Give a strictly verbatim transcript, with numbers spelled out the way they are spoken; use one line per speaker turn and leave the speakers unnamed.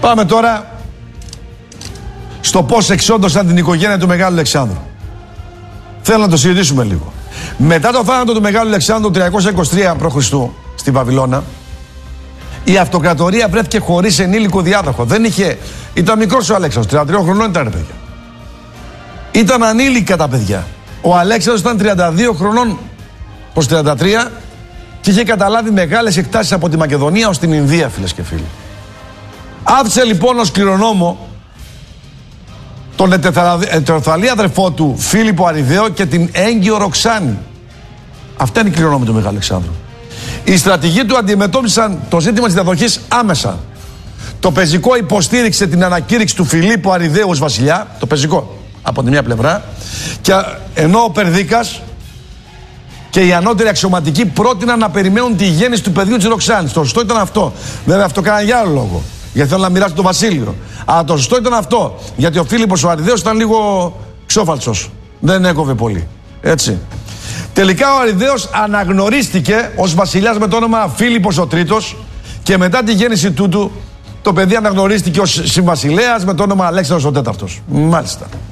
Πάμε τώρα στο πώς εξόντωσαν την οικογένεια του Μεγάλου Αλεξάνδρου. Θέλω να το συζητήσουμε λίγο. Μετά το θάνατο του Μεγάλου Αλεξάνδρου τριακόσια είκοσι τρία π.Χ. στη Βαβυλώνα, η αυτοκρατορία βρέθηκε χωρίς ενήλικο διάδοχο. Δεν είχε... Ήταν μικρός ο Αλέξανδρος, τριάντα τρία χρονών ήταν, παιδιά. Ήταν ανήλικα τα παιδιά. Ο Αλέξανδρος ήταν τριάντα δύο χρονών προς τριάντα τρία και είχε καταλάβει μεγάλες εκτάσεις από τη Μακεδονία ως την Ινδία, φίλες και φίλοι. Άφησε λοιπόν ως κληρονόμο τον ετεροθαλή αδερφό του Φίλιππο Αριδαίο και την έγκυο Ροξάνη. Αυτά είναι οι κληρονόμοι του Μεγάλου Αλεξάνδρου. Οι στρατηγοί του αντιμετώπισαν το ζήτημα της διαδοχής άμεσα. Το πεζικό υποστήριξε την ανακήρυξη του Φιλίππου Αριδαίου ως βασιλιά, το πεζικό από τη μια πλευρά, και ενώ ο Περδίκας και οι ανώτεροι αξιωματικοί πρότειναν να περιμένουν τη γέννηση του παιδιού της Ροξάνης. Το σωστό ήταν αυτό. Βέβαια αυτό κάνανε για άλλο λόγο. Γιατί θέλουν να μοιράσουν το βασίλειο. Αλλά το σωστό ήταν αυτό. Γιατί ο Φίλιππος ο Αριδαίος ήταν λίγο ξόφαλτσος. Δεν έκοβε πολύ. Έτσι. Τελικά ο Αριδαίος αναγνωρίστηκε ως βασιλιάς με το όνομα Φίλιππος ο Τρίτος και μετά τη γέννηση τούτου το παιδί αναγνωρίστηκε ως συμβασιλέας με το όνομα Αλέξανδρος ο Τέταρτος. Μάλιστα.